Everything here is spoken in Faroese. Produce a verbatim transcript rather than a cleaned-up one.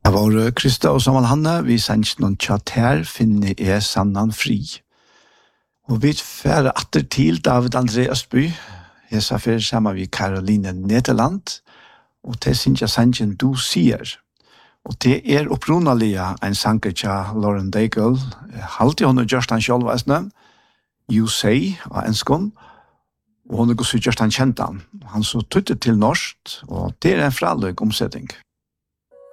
Det var Krista og Samuel Hanne, vi sendte noen tjatt her, finner jeg sannan fri. Og vi færer atter til David André Østby, jeg sa før sammen med Caroline Nederland, og til synes jeg sannsyn du sier. Og det er opprunalige en sanger til Lauren Daigle, halte hun og gjørst han selv, You Say, av enskånd, og hun er også gjørst han kjent han. Han så tuttet til norsk, og det er en fraløk omsetning.